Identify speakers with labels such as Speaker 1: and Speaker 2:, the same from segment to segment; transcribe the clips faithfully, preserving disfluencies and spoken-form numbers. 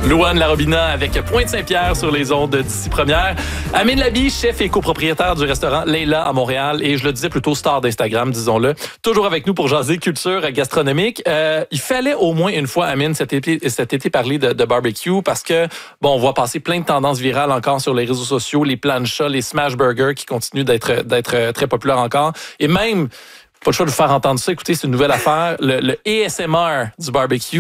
Speaker 1: Louane Larobina avec Pointe-Saint-Pierre sur les ondes d'ici première. Amine Labi, chef et copropriétaire du restaurant Leila à Montréal et je le disais plutôt star d'Instagram, disons-le. Toujours avec nous pour jaser culture gastronomique. Euh, il fallait au moins une fois, Amine, cet été, cet été parler de, de barbecue parce que, bon, on voit passer plein de tendances virales encore sur les réseaux sociaux, les planchas, les smash burgers qui continuent d'être, d'être très populaires encore. Et même, pas le choix de vous faire entendre ça, écoutez, c'est une nouvelle affaire, le, le A S M R du barbecue.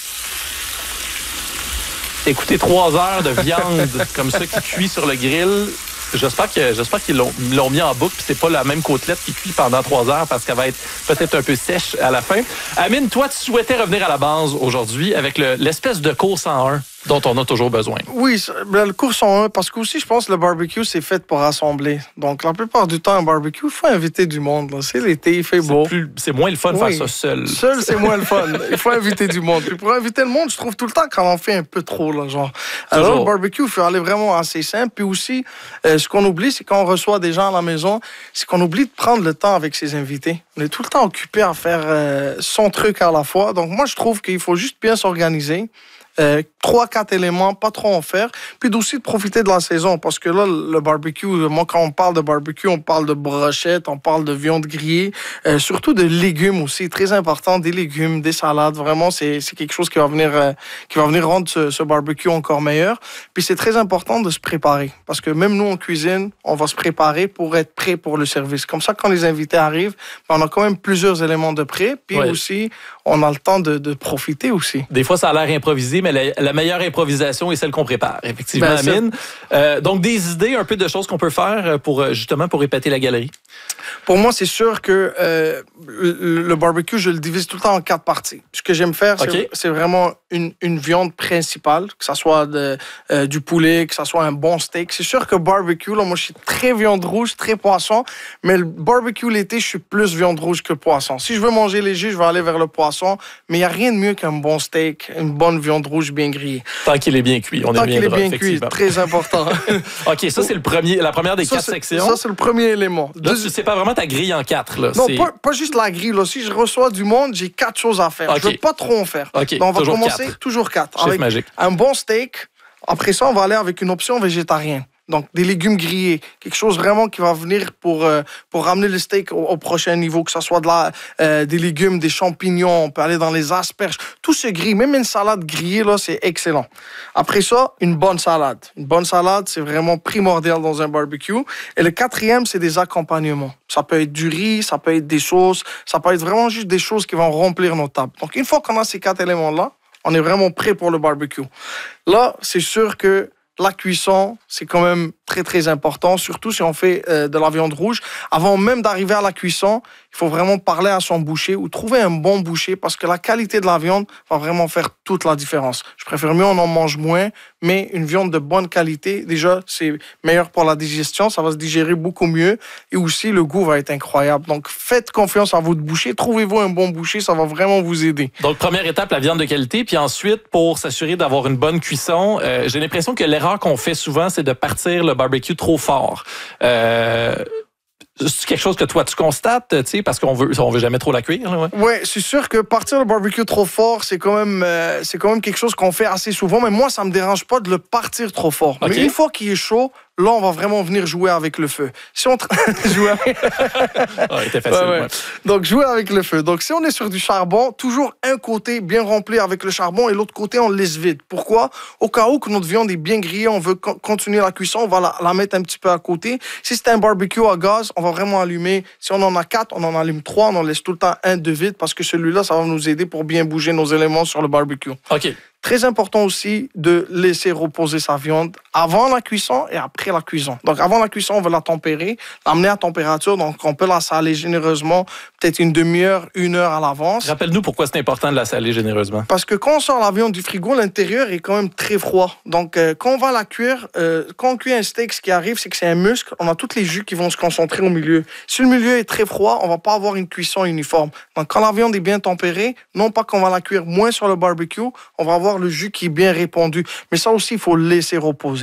Speaker 1: Écoutez, trois heures de viande comme ça qui cuit sur le grill. J'espère que j'espère qu'ils l'ont, l'ont mis en boucle puis c'est pas la même côtelette qui cuit pendant trois heures parce qu'elle va être peut-être un peu sèche à la fin. Amine, toi, tu souhaitais revenir à la base aujourd'hui avec le, l'espèce de cours cent un dont on a toujours besoin.
Speaker 2: Oui, le cours cent un, parce que aussi, je pense que le barbecue, c'est fait pour rassembler. Donc, la plupart du temps, un barbecue, il faut inviter du monde. Là. C'est l'été, il fait beau.
Speaker 1: C'est, plus, c'est moins le fun de
Speaker 2: oui.
Speaker 1: faire ça seul.
Speaker 2: Seul, c'est moins le fun. Il faut inviter du monde. Puis pour inviter le monde, je trouve tout le temps qu'on en fait un peu trop. Là, genre. Alors, toujours. Le barbecue, il faut aller vraiment assez simple. Puis aussi, euh, ce qu'on oublie, c'est quand on reçoit des gens à la maison, c'est qu'on oublie de prendre le temps avec ses invités. On est tout le temps occupé à faire euh, son truc à la fois. Donc, moi, je trouve qu'il faut juste bien s'organiser. Euh, trois, quatre éléments, pas trop en faire. Puis aussi de profiter de la saison. Parce que là, le barbecue, moi, quand on parle de barbecue, on parle de brochettes, on parle de viande grillée, euh, surtout de légumes aussi. Très important, des légumes, des salades. Vraiment, c'est, c'est quelque chose qui va venir, euh, qui va venir rendre ce, ce barbecue encore meilleur. Puis c'est très important de se préparer. Parce que même nous, en cuisine, on va se préparer pour être prêt pour le service. Comme ça, quand les invités arrivent, ben, on a quand même plusieurs éléments de prêt. Puis ouais. aussi, on a le temps de, de profiter aussi.
Speaker 1: Des fois, ça a l'air improvisé, mais la, la meilleure improvisation est celle qu'on prépare, effectivement, ben, Amine. Euh, donc, des idées, un peu de choses qu'on peut faire pour justement pour épater la galerie?
Speaker 2: Pour moi, c'est sûr que euh, le, le barbecue, je le divise tout le temps en quatre parties. Ce que j'aime faire, okay. c'est, c'est vraiment une, une viande principale, que ce soit de, euh, du poulet, que ce soit un bon steak. C'est sûr que barbecue, là, moi, je suis très viande rouge, très poisson, mais le barbecue l'été, je suis plus viande rouge que poisson. Si je veux manger léger, je vais aller vers le poisson, mais il n'y a rien de mieux qu'un bon steak, une bonne viande rouge bien grillée.
Speaker 1: Tant qu'il est bien cuit, on
Speaker 2: Tant
Speaker 1: est bien
Speaker 2: qu'il
Speaker 1: droit,
Speaker 2: est bien cuit, très important.
Speaker 1: OK, ça, c'est le premier, la première des
Speaker 2: ça,
Speaker 1: quatre
Speaker 2: c'est,
Speaker 1: sections.
Speaker 2: Ça, c'est le premier élément.
Speaker 1: Là, tu sais pas vraiment ta grille en quatre. Là.
Speaker 2: Non,
Speaker 1: c'est...
Speaker 2: pas, pas juste la grille. Là. Si je reçois du monde, j'ai quatre choses à faire. Okay. Je ne veux pas trop en faire.
Speaker 1: Okay.
Speaker 2: Donc, on va
Speaker 1: toujours
Speaker 2: commencer
Speaker 1: quatre.
Speaker 2: toujours quatre.
Speaker 1: Chef
Speaker 2: avec
Speaker 1: magique.
Speaker 2: Un bon steak. Après ça, on va aller avec une option végétarienne. Donc, des légumes grillés. Quelque chose vraiment qui va venir pour, euh, pour ramener le steak au, au prochain niveau, que ce soit de la, euh, des légumes, des champignons, on peut aller dans les asperges. Tout se grille. Même une salade grillée, là, c'est excellent. Après ça, une bonne salade. Une bonne salade, c'est vraiment primordial dans un barbecue. Et le quatrième, c'est des accompagnements. Ça peut être du riz, ça peut être des sauces, ça peut être vraiment juste des choses qui vont remplir nos tables. Donc, une fois qu'on a ces quatre éléments-là, on est vraiment prêt pour le barbecue. Là, c'est sûr que la cuisson, c'est quand même très, très important, surtout si on fait euh, de la viande rouge. Avant même d'arriver à la cuisson, il faut vraiment parler à son boucher ou trouver un bon boucher parce que la qualité de la viande va vraiment faire toute la différence. Je préfère mieux on en mange moins, mais une viande de bonne qualité, déjà, c'est meilleur pour la digestion, ça va se digérer beaucoup mieux et aussi le goût va être incroyable. Donc, faites confiance à votre boucher, trouvez-vous un bon boucher, ça va vraiment vous aider.
Speaker 1: Donc, première étape, la viande de qualité, puis ensuite, pour s'assurer d'avoir une bonne cuisson, euh, j'ai l'impression que l'erreur qu'on fait souvent, c'est de partir le barbecue trop fort. Euh... C'est quelque chose que toi, tu constates, tu sais, parce qu'on veut, on veut jamais trop la cuire. Oui, ouais.
Speaker 2: ouais, c'est sûr que partir le barbecue trop fort, c'est quand même, euh, c'est quand même quelque chose qu'on fait assez souvent. Mais moi, ça me dérange pas de le partir trop fort. Okay. Mais une fois qu'il est chaud, là, on va vraiment venir jouer avec le feu. Si on tra... jouer avec...
Speaker 1: oh, c'était facile. Ouais, ouais.
Speaker 2: Ouais. Donc, jouer avec le feu. Donc, si on est sur du charbon, toujours un côté bien rempli avec le charbon et l'autre côté, on le laisse vide. Pourquoi? Au cas où que notre viande est bien grillée, on veut co- continuer la cuisson, on va la, la mettre un petit peu à côté. Si c'est un barbecue à gaz, on va vraiment allumer. Si on en a quatre, on en allume trois. On en laisse tout le temps un de vide parce que celui-là, ça va nous aider pour bien bouger nos éléments sur le barbecue.
Speaker 1: OK.
Speaker 2: Très important aussi de laisser reposer sa viande avant la cuisson et après la cuisson. Donc, avant la cuisson, on veut la tempérer, l'amener à température. Donc, on peut la saler généreusement, peut-être une demi-heure, une heure à l'avance.
Speaker 1: Rappelle-nous pourquoi c'est important de la saler généreusement.
Speaker 2: Parce que quand on sort la viande du frigo, l'intérieur est quand même très froid. Donc, euh, quand on va la cuire, euh, quand on cuit un steak, ce qui arrive, c'est que c'est un muscle. On a tous les jus qui vont se concentrer au milieu. Si le milieu est très froid, on va pas avoir une cuisson uniforme. Donc, quand la viande est bien tempérée, non pas qu'on va la cuire moins sur le barbecue, on va avoir le jus qui est bien répandu. Mais ça aussi, il faut le laisser reposer.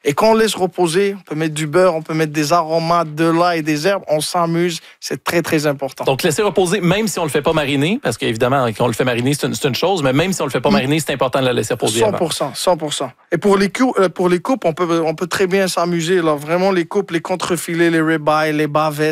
Speaker 2: Et quand on laisse reposer, on peut mettre du beurre, on peut mettre des aromates, de l'ail et des herbes. On s'amuse. C'est très, très important.
Speaker 1: Donc, laisser reposer, même si on le fait pas mariner, parce qu'évidemment, quand on le fait mariner, c'est une, c'est une chose, mais même si on le fait pas mariner, c'est important de la laisser reposer
Speaker 2: cent pour cent,
Speaker 1: avant.
Speaker 2: cent pour cent. Et pour les, cou- pour les coupes, on peut, on peut très bien s'amuser. Là. Vraiment, les coupes, les contrefilets, les ribeyes, les bavettes.